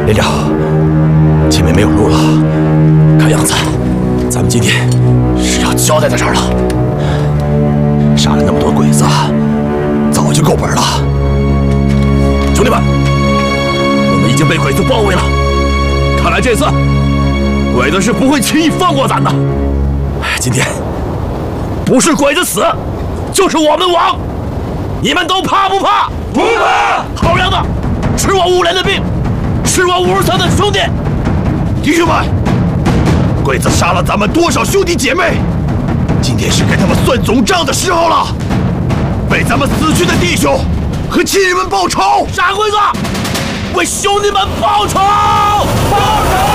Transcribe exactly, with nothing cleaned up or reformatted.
连长，前面没有路了，看样子咱们今天是要交代在这儿了。杀了那么多鬼子，早就够本了。兄弟们，我们已经被鬼子包围了，看来这次鬼子是不会轻易放过咱的。今天不是鬼子死，就是我们亡。你们都怕不怕？不怕！好样的！吃我五连的兵，吃我五十层的兄弟！弟兄们，鬼子杀了咱们多少兄弟姐妹？今天是跟他们算总账的时候了。为咱们死去的弟兄和亲人们报仇！杀鬼子，为兄弟们报仇！报仇！